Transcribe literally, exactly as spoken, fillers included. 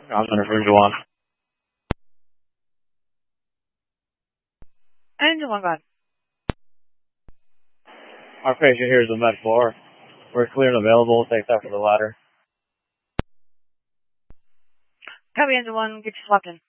I'm under Angel one. Angel one, go ahead. Our patient here is a med four. We're clear and available. Take that for the ladder. Copy, Angel one. Get you swapped in.